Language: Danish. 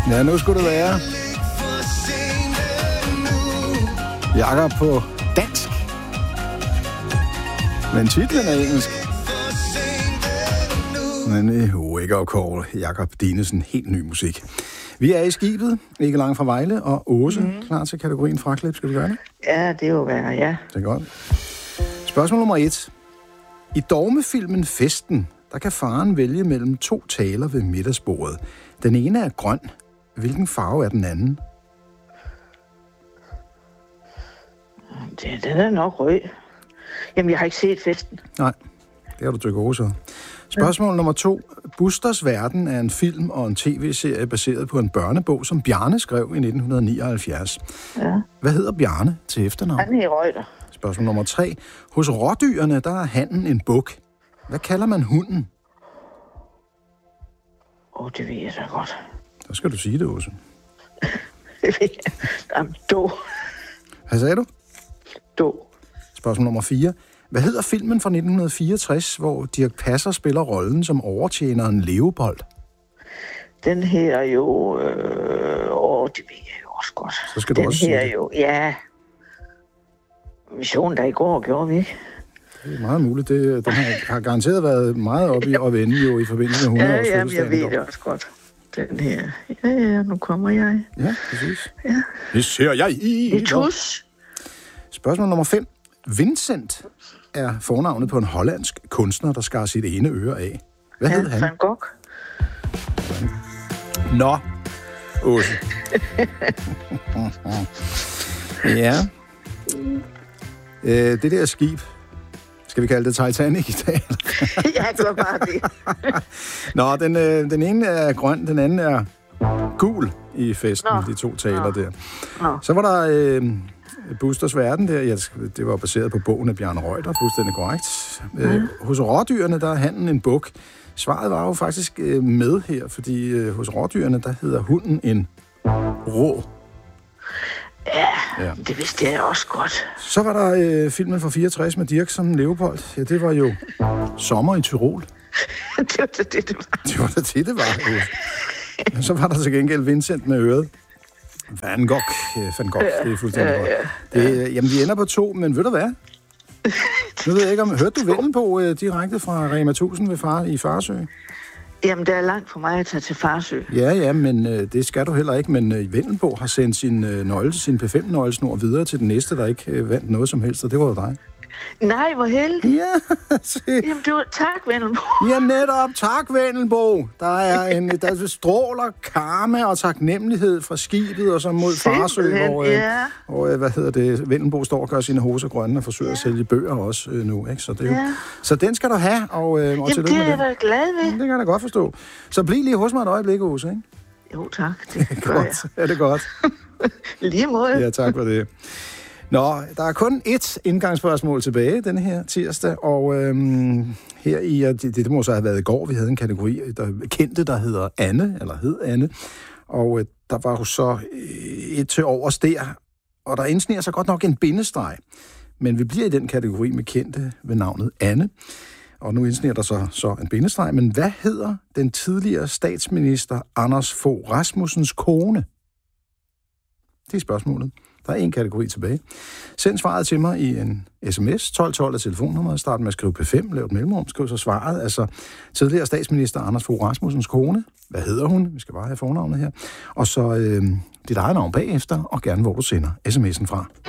Ja, nu skulle det være. Jakob på dansk. Men titlen er engelsk. Men Wake Up Call, Jakob Dinesen, helt ny musik. Vi er i skibet, ikke langt fra Vejle, og Åse, klar til kategorien fraklip. Skal vi gøre det? Ja, det er jo værd, ja. Det er godt. Spørgsmål nummer 1. I dogmefilmen Festen, der kan faren vælge mellem 2 taler ved middagsbordet. Den ene er grøn. Hvilken farve er den anden? Den er nok rød. Jamen, jeg har ikke set Festen. Nej, det har du dykke også. Spørgsmål nummer 2. Busters Verden er en film og en tv-serie baseret på en børnebog, som Bjarne skrev i 1979. Ja. Hvad hedder Bjarne til efternavn? Han er Reuter. Spørgsmål nummer 3. Hos rådyrene, der er hannen en buk. Hvad kalder man hunden? Det ved jeg da godt. Så skal du sige det, Åse. Det ved jeg. Jamen, Hvad sagde du? Do. Spørgsmål nummer 4. Hvad hedder filmen fra 1964, hvor Dirch Passer spiller rollen som overtjeneren Leopold? Den her jo... det ved jeg jo også godt. Så skal du den også sige her det. jo, ja... Missionen der i går, gjorde vi ikke? Det er meget muligt. Den har garanteret været meget oppe i at vende jo i forbindelse med 100 års Ja, fødselsdagen. jeg ved det også godt. Den her. Ja, nu kommer jeg. Ja, præcis. Ja. Det ser jeg i. Et hus. Spørgsmål nummer 5. Vincent er fornavnet på en hollandsk kunstner, der skar sit ene øre af. Hvad hed han? Van Gogh. Nå, Åse. Ja. Det der skib, skal vi kalde det Titanic i dag? Ja, det var bare det. Nå, den ene er grøn, den anden er gul i festen, de 2 taler der. Så var der Busters Verden der, ja, det var baseret på bogen af Bjarne Reuter, fuldstændig korrekt. Hos rådyrene, der er hannen en buk. Svaret var jo faktisk med her, fordi hos rådyrene, der hedder hunden en rå. Ja, det vidste jeg også godt. Så var der filmen fra 64 med Dirch som Leopold. Ja, det var jo Sommer i Tyrol. Det var det var. Det var det var. Så var der til gengæld Vincent med øret. Van Gogh, det er fuldstændig godt. Jamen, vi ender på 2, men ved du hvad? Nu ved jeg ikke, om hørte du Vendelbo direkte fra Rema 1000 i Farsø? Jamen, det er langt for mig at tage til Farsø. Ja, men det skal du heller ikke. Men Vendelbo har sendt sin P5-nøglesnor videre til den næste, der ikke vandt noget som helst, og det var jo dig. Nej, hvor heldig. Ja, se. Jamen, tak, Vendelbo. Ja, netop. Tak, Vendelbo. Der stråler karma og taknemmelighed fra skibet og så mod Farsø, hvor Vendelbo står og gør sine hoser grønne og forsøger at sælge bøger også nu. Ikke? Så, så den skal du have. Jamen, det er jeg da glad ved. Det kan jeg da godt forstå. Så bliv lige hos mig et øjeblik, Åse, ikke? Jo, tak. Det godt. Er det godt? Lige måde. Ja, tak for det. Nå, der er kun 1 indgangsspørgsmål tilbage denne her tirsdag, og her i, det må så have været i går, vi havde en kategori, der hedder Anne, eller hed Anne, og der var jo så 1 til overs der, og der indsniger sig godt nok en bindestreg, men vi bliver i den kategori med kendte ved navnet Anne, og nu indsniger der så en bindestreg, men hvad hedder den tidligere statsminister Anders Fogh Rasmussens kone? Det er spørgsmålet. Der er 1 kategori tilbage. Send svaret til mig i en sms. 1212 er telefonnummeret. Start med at skrive P5. Lav et mellemrum. Skriv så svaret. Altså tidligere statsminister Anders Fogh Rasmussens kone. Hvad hedder hun? Vi skal bare have fornavnet her. Og så dit eget navn bagefter, og gerne hvor du sender sms'en fra.